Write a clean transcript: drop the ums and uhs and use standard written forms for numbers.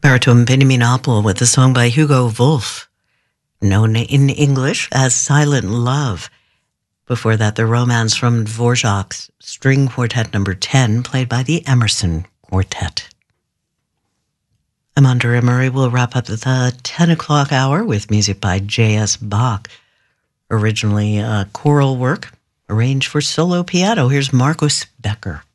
Baritone Benjamin Appel with a song by Hugo Wolf, known in English as Silent Love. Before that, the Romance from Dvorak's String Quartet No. 10, played by the Emerson Quartet. Amanda Emery will wrap up the 10 o'clock hour with music by J.S. Bach. Originally a choral work, arranged for solo piano. Here's Marcus Becker.